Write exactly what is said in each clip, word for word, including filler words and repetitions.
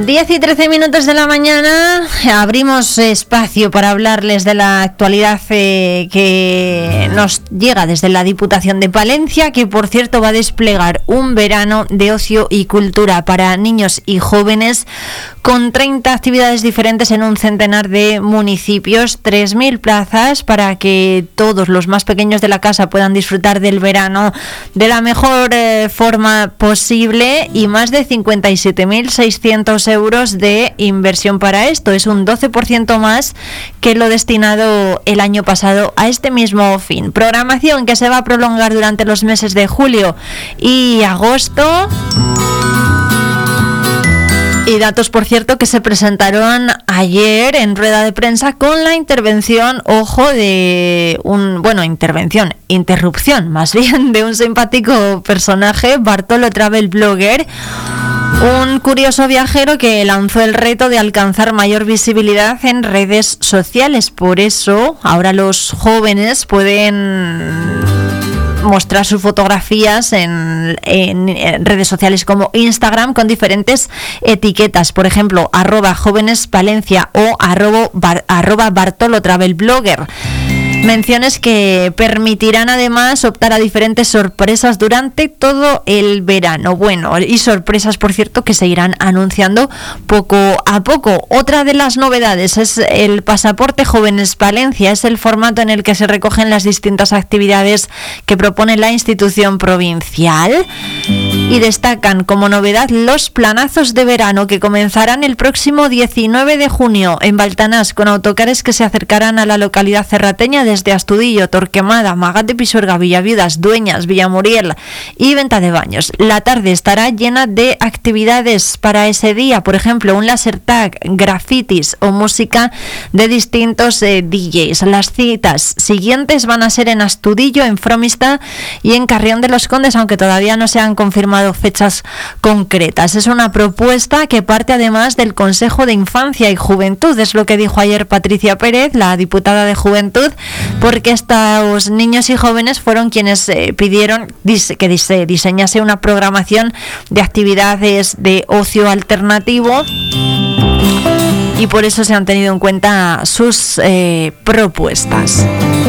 diez y trece minutos de la mañana, abrimos espacio para hablarles de la actualidad eh, que nos llega desde la Diputación de Palencia, que por cierto va a desplegar un verano de ocio y cultura para niños y jóvenes con treinta actividades diferentes en un centenar de municipios, tres mil plazas para que todos los más pequeños de la casa puedan disfrutar del verano de la mejor eh, forma posible, y más de cincuenta y siete mil seiscientos euros de inversión para esto. Es un doce por ciento más que lo destinado el año pasado a este mismo fin. Programación que se va a prolongar durante los meses de julio y agosto. Y datos, por cierto, que se presentaron ayer en rueda de prensa con la intervención, ojo, de un, bueno, intervención, interrupción más bien, de un simpático personaje, Bartolo Travel Blogger, un curioso viajero que lanzó el reto de alcanzar mayor visibilidad en redes sociales. Por eso, ahora los jóvenes pueden mostrar sus fotografías en, en, en redes sociales como Instagram con diferentes etiquetas, por ejemplo, arroba jóvenes Palencia o arroba, bar, arroba Bartolo Travel Blogger. Menciones que permitirán además optar a diferentes sorpresas durante todo el verano. Bueno, y sorpresas, por cierto, que se irán anunciando poco a poco. Otra de las novedades es el Pasaporte Jóvenes Palencia. Es el formato en el que se recogen las distintas actividades que propone la institución provincial. Y destacan como novedad los planazos de verano que comenzarán el próximo diecinueve de junio en Baltanás, con autocares que se acercarán a la localidad cerrateña desde Astudillo, Torquemada, Magat de Pisuerga, Villaviudas, Dueñas, Villamuriel y Venta de Baños. La tarde estará llena de actividades para ese día, por ejemplo, un laser tag, grafitis o música de distintos eh, D Js. Las citas siguientes van a ser en Astudillo, en Fromista y en Carrión de los Condes, aunque todavía no se han confirmado fechas concretas. Es una propuesta que parte además del Consejo de Infancia y Juventud, es lo que dijo ayer Patricia Pérez, la diputada de Juventud, porque estos niños y jóvenes fueron quienes eh, pidieron dise- que dise- diseñase una programación de actividades de ocio alternativo, y por eso se han tenido en cuenta sus eh, propuestas.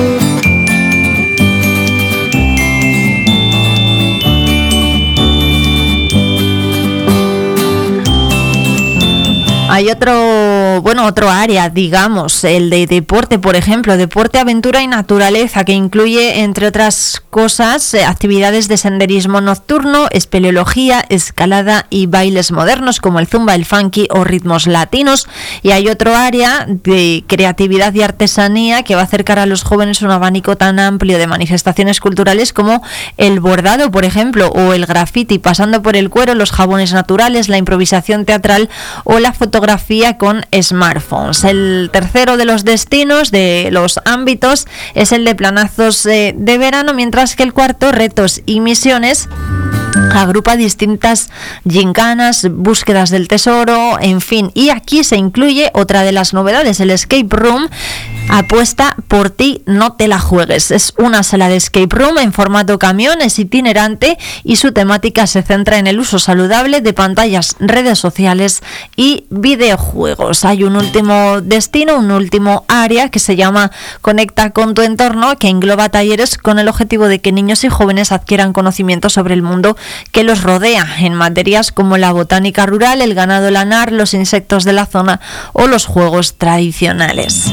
Hay otro, bueno, otro área, digamos, el de deporte, por ejemplo, deporte, aventura y naturaleza, que incluye, entre otras cosas, actividades de senderismo nocturno, espeleología, escalada y bailes modernos como el zumba, el funky o ritmos latinos. Y hay otro área de creatividad y artesanía que va a acercar a los jóvenes un abanico tan amplio de manifestaciones culturales como el bordado, por ejemplo, o el graffiti, pasando por el cuero, los jabones naturales, la improvisación teatral o la fotografía con smartphones. El tercero de los destinos, de los ámbitos, es el de planazos eh, de verano, mientras que el cuarto, retos y misiones, agrupa distintas gincanas, búsquedas del tesoro, en fin. Y aquí se incluye otra de las novedades, el escape room. Apuesta por ti, no te la juegues. Es una sala de escape room en formato camión, es itinerante y su temática se centra en el uso saludable de pantallas, redes sociales y videojuegos. Hay un último destino, un último área que se llama Conecta con tu entorno, que engloba talleres con el objetivo de que niños y jóvenes adquieran conocimiento sobre el mundo que los rodea en materias como la botánica rural, el ganado lanar, los insectos de la zona o los juegos tradicionales.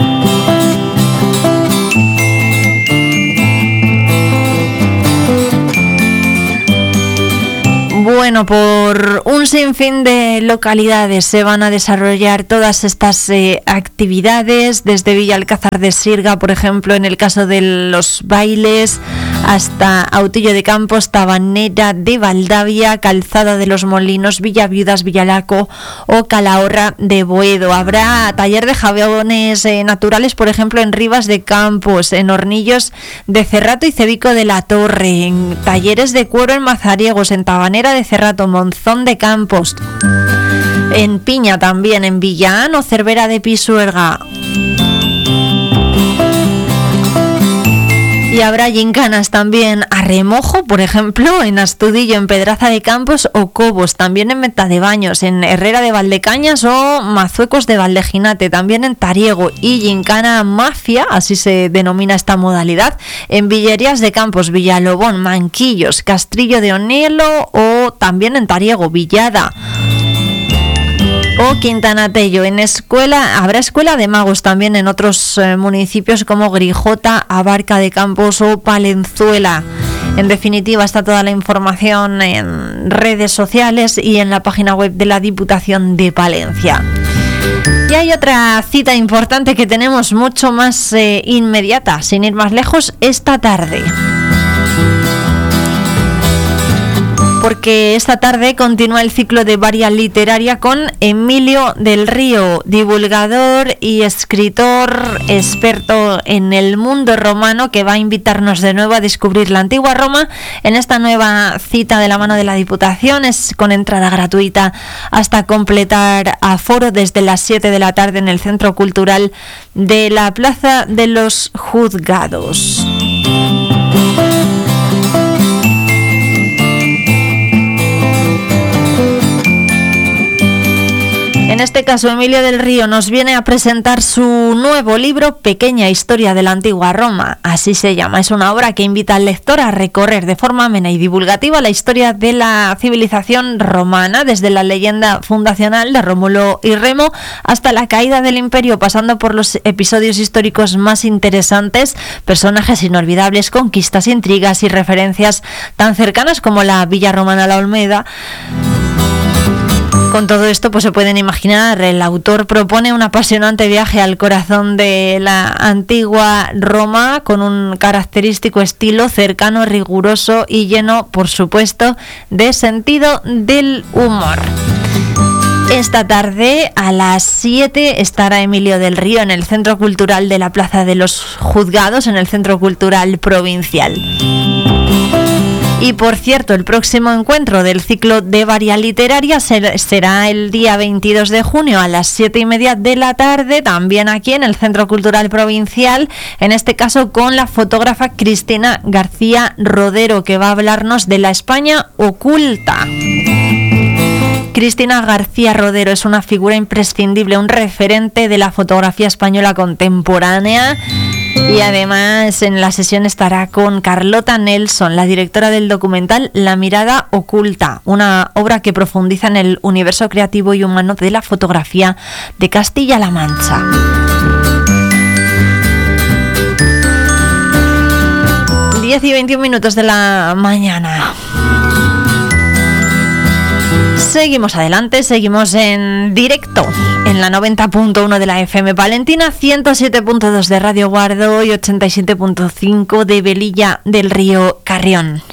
Bueno, por un sinfín de localidades se van a desarrollar todas estas eh, actividades, desde Villalcázar de Sirga, por ejemplo, en el caso de los bailes, hasta Autillo de Campos, Tabanera de Valdavia, Calzada de los Molinos, Villaviudas, Villalaco o Calahorra de Boedo. Habrá taller de jabones eh, naturales, por ejemplo, en Rivas de Campos, en Hornillos de Cerrato y Cebico de la Torre, en talleres de cuero en Mazariegos, en Tabanera de Cerrato, Monzón de Campos, en Piña también, en Villán o Cervera de Pisuerga. Y habrá gincanas también a remojo, por ejemplo, en Astudillo, en Pedraza de Campos o Cobos, también en Meta de Baños, en Herrera de Valdecañas o Mazuecos de Valdejinate, también en Tariego, y gincana mafia, así se denomina esta modalidad, en Villerías de Campos, Villalobón, Manquillos, Castrillo de Onelo o también en Tariego, Villada o Quintana Tello. En escuela habrá escuela de magos también en otros eh, municipios como Grijota, Abarca de Campos o Palenzuela. En definitiva, está toda la información en redes sociales y en la página web de la Diputación de Palencia. Y hay otra cita importante que tenemos mucho más eh, inmediata, sin ir más lejos, esta tarde. Porque esta tarde continúa el ciclo de Varia Literaria con Emilio del Río, divulgador y escritor experto en el mundo romano, que va a invitarnos de nuevo a descubrir la antigua Roma en esta nueva cita de la mano de la Diputación. Es con entrada gratuita hasta completar aforo desde las siete de la tarde en el Centro Cultural de la Plaza de los Juzgados. En este caso, Emilio del Río nos viene a presentar su nuevo libro, Pequeña Historia de la Antigua Roma. Así se llama. Es una obra que invita al lector a recorrer de forma amena y divulgativa la historia de la civilización romana, desde la leyenda fundacional de Rómulo y Remo hasta la caída del imperio, pasando por los episodios históricos más interesantes, personajes inolvidables, conquistas, intrigas y referencias tan cercanas como la Villa Romana La Olmeda. Con todo esto, pues se pueden imaginar, el autor propone un apasionante viaje al corazón de la antigua Roma con un característico estilo cercano, riguroso y lleno, por supuesto, de sentido del humor. Esta tarde a las siete estará Emilio del Río en el Centro Cultural de la Plaza de los Juzgados, en el Centro Cultural Provincial. Y por cierto, el próximo encuentro del ciclo de Varia Literaria será el día veintidós de junio a las siete y media de la tarde, también aquí en el Centro Cultural Provincial, en este caso con la fotógrafa Cristina García Rodero, que va a hablarnos de la España oculta. Cristina García Rodero es una figura imprescindible, un referente de la fotografía española contemporánea. Y además en la sesión estará con Carlota Nelson, la directora del documental La Mirada Oculta, una obra que profundiza en el universo creativo y humano de la fotografía de Castilla-La Mancha. diez y veintiún minutos de la mañana. Seguimos adelante, seguimos en directo en la noventa punto uno de la F M Palentina, ciento siete punto dos de Radio Guardo y ochenta y siete punto cinco de Velilla del Río Carrión.